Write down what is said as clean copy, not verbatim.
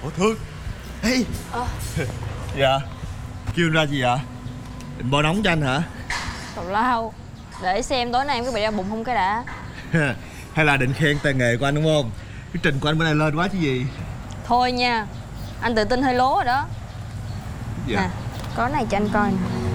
Ủa Thương. Ê. Dạ. Kêu ra gì vậy? Định bo nóng cho anh hả? Tào lao. Để xem tối nay em có bị đau bụng không cái đã. Hay là định khen tay nghề của anh đúng không? Cái trình của anh bữa nay lên quá chứ gì. Thôi nha, anh tự tin hơi lố rồi đó. Dạ. Nè, có này cho anh coi nè.